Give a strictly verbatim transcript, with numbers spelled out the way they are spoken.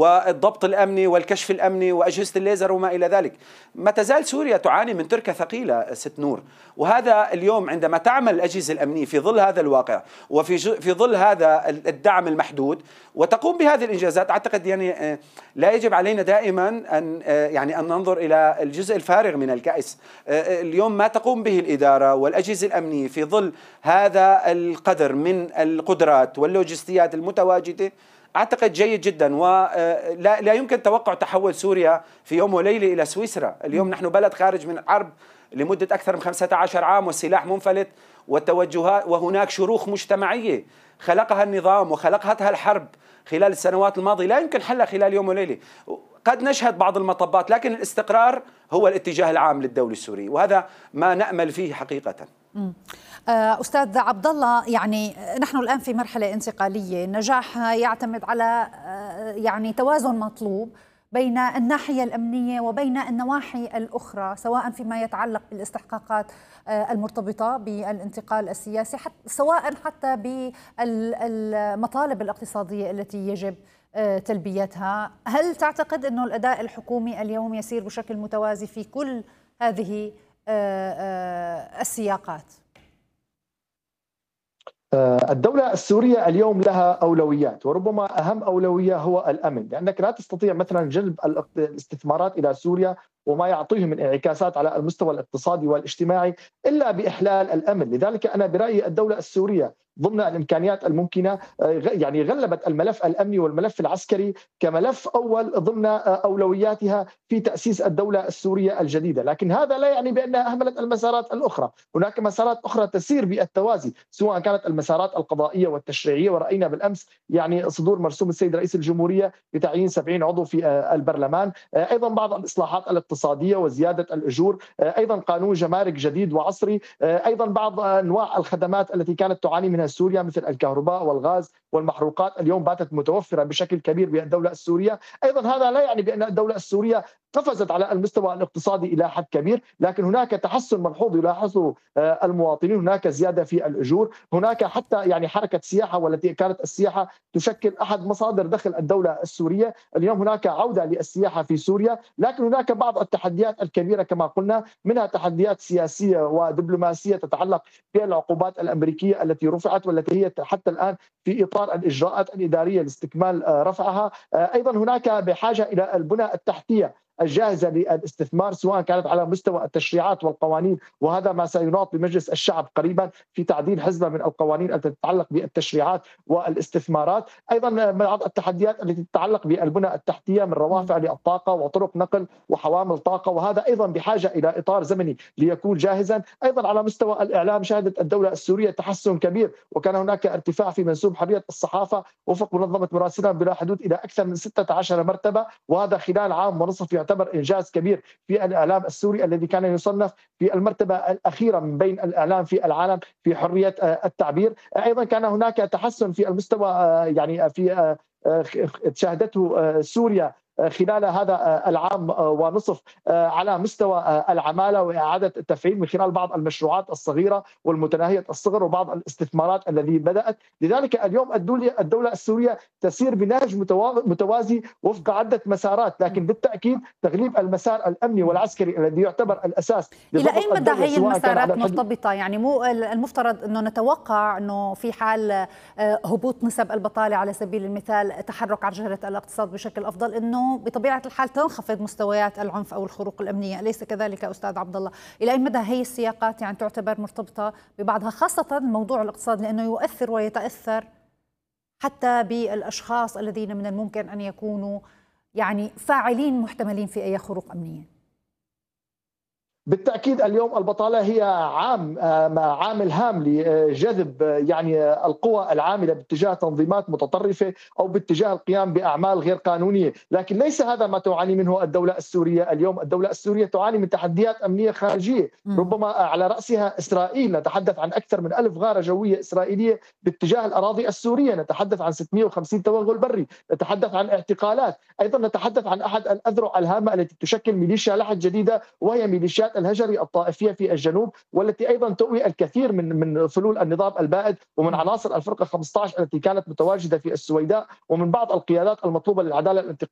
والضبط الأمني والكشف الأمني وأجهزة الليزر وما إلى ذلك. ما تزال سوريا تعاني من تركة ثقيلة ست نور، وهذا اليوم عندما تعمل الأجهزة الأمنية في ظل هذا الواقع وفي في ظل هذا الدعم المحدود وتقوم بهذه الإنجازات، أعتقد يعني لا يجب علينا دائما أن يعني أن ننظر إلى الجزء الفارغ من الكأس. اليوم ما تقوم به الإدارة والأجهزة الأمنية في ظل هذا القدر من القدرات واللوجستيات المتواجدة أعتقد جيد جدا، ولا لا يمكن توقع تحول سوريا في يوم وليلة إلى سويسرا. اليوم نحن بلد خارج من حرب لمدة أكثر من خمسة عشر عام والسلاح منفلت والتوجهات، وهناك شروخ مجتمعية خلقها النظام وخلقتها الحرب خلال السنوات الماضية لا يمكن حلها خلال يوم وليلة. قد نشهد بعض المطبات لكن الاستقرار هو الاتجاه العام للدولة السورية، وهذا ما نأمل فيه حقيقة. أستاذ عبد الله، يعني نحن الآن في مرحلة انتقالية، النجاح يعتمد على يعني توازن مطلوب بين الناحية الأمنية وبين النواحي الأخرى، سواء فيما يتعلق بالاستحقاقات المرتبطة بالانتقال السياسي، حتى سواء حتى بالمطالب الاقتصادية التي يجب تلبيتها. هل تعتقد أنه الأداء الحكومي اليوم يسير بشكل متوازي في كل هذه السياقات؟ الدولة السورية اليوم لها أولويات، وربما أهم أولوية هو الأمن، لأنك لا تستطيع مثلا جلب الاستثمارات إلى سوريا وما يعطيه من انعكاسات على المستوى الاقتصادي والاجتماعي إلا بإحلال الأمن. لذلك أنا برأيي الدولة السورية ضمن الإمكانيات الممكنة يعني غلبت الملف الأمني والملف العسكري كملف أول ضمن أولوياتها في تأسيس الدولة السورية الجديدة، لكن هذا لا يعني بأنها أهملت المسارات الأخرى. هناك مسارات أخرى تسير بالتوازي، سواء كانت المسارات القضائية والتشريعية، ورأينا بالأمس يعني صدور مرسوم السيد رئيس الجمهورية بتعيين سبعين عضو في البرلمان، أيضا بعض الإصلاحات الاقتصادية وزيادة الأجور، أيضا قانون جمارك جديد وعصري، أيضا بعض أنواع الخدمات التي كانت تعاني منها سوريا مثل الكهرباء والغاز والمحروقات اليوم باتت متوفرة بشكل كبير بالدولة السورية. أيضا هذا لا يعني بأن الدولة السورية قفزت على المستوى الاقتصادي إلى حد كبير، لكن هناك تحسن ملحوظ يلاحظه المواطنين، هناك زيادة في الأجور، هناك حتى يعني حركة سياحة، والتي كانت السياحة تشكل أحد مصادر دخل الدولة السورية. اليوم هناك عودة للسياحة في سوريا، لكن هناك بعض التحديات الكبيرة كما قلنا، منها تحديات سياسية ودبلوماسية تتعلق بالعقوبات الأمريكية التي رفعت والتي هي حتى الآن في إطار الإجراءات الإدارية لاستكمال رفعها. أيضا هناك بحاجة إلى البنى التحتية الجاهزة للاستثمار، سواء كانت على مستوى التشريعات والقوانين، وهذا ما سيناط بمجلس الشعب قريبا في تعديل حزمة من القوانين التي تتعلق بالتشريعات والاستثمارات. أيضا بعض التحديات التي تتعلق بالبنى التحتية من روافع للطاقة وطرق نقل وحوامل طاقة، وهذا أيضا بحاجة إلى إطار زمني ليكون جاهزا. أيضا على مستوى الإعلام شهدت الدولة السورية تحسن كبير، وكان هناك ارتفاع في منسوب حرية الصحافة وفق منظمة مراسلة بلا حدود إلى أكثر من ستة عشر مرتبة، وهذا خلال عام ونصف يعتبر إنجاز كبير في الإعلام السوري الذي كان يصنف في المرتبة الأخيرة من بين الإعلام في العالم في حرية التعبير. أيضا كان هناك تحسن في المستوى يعني في شهدته سوريا خلال هذا العام ونصف على مستوى العمالة وإعادة التفعيل من خلال بعض المشروعات الصغيرة والمتناهية الصغر وبعض الاستثمارات التي بدأت. لذلك اليوم الدولة السورية تسير بنهج متوازي وفق عدة مسارات، لكن بالتأكيد تغليب المسار الأمني والعسكري الذي يعتبر الأساس. إلى أي مدى هي المسارات مرتبطة؟ يعني مو المفترض أنه نتوقع أنه في حال هبوط نسب البطالة على سبيل المثال، تحرك عجلة الاقتصاد بشكل أفضل، أنه بطبيعة الحال تنخفض مستويات العنف أو الخروق الأمنية، أليس كذلك أستاذ عبد الله؟ إلى أي مدى هي السياقات يعني تعتبر مرتبطة ببعضها، خاصة موضوع الاقتصاد لأنه يؤثر ويتأثر حتى بالأشخاص الذين من الممكن أن يكونوا يعني فاعلين محتملين في أي خروق أمنية؟ بالتأكيد اليوم البطالة هي عام عامل هام لجذب يعني القوى العاملة باتجاه تنظيمات متطرفة أو باتجاه القيام بأعمال غير قانونية، لكن ليس هذا ما تعاني منه الدولة السورية اليوم. الدولة السورية تعاني من تحديات أمنية خارجية، ربما على رأسها إسرائيل. نتحدث عن أكثر من ألف غارة جوية إسرائيلية باتجاه الأراضي السورية، نتحدث عن ستمئة وخمسين توغل بري، نتحدث عن اعتقالات، أيضا نتحدث عن أحد الأذرع الهامة التي تشكل ميليشيا لحد جديدة، وهي ميليشيات الهجري الطائفية في الجنوب، والتي أيضا تؤوي الكثير من من فلول النظام البائد ومن عناصر الفرقة خمسة عشر التي كانت متواجدة في السويداء، ومن بعض القيادات المطلوبة للعدالة الانتقالية